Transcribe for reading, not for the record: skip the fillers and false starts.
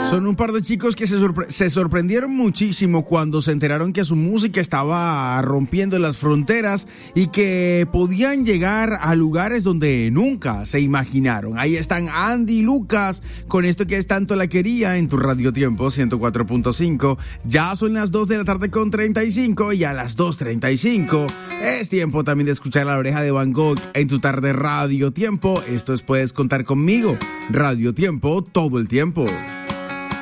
Son un par de chicos que se sorprendieron muchísimo cuando se enteraron que su música estaba rompiendo las fronteras y que podían llegar a lugares donde nunca se imaginaron. Ahí están Andy y Lucas con esto que es Tanto la Quería en tu Radio Tiempo 104.5. Ya son las 2 de la tarde con 35 y a las 2:35 es tiempo también de escuchar La Oreja de Van Gogh en tu tarde Radio Tiempo. Esto es Puedes Contar Conmigo, Radio Tiempo todo el tiempo.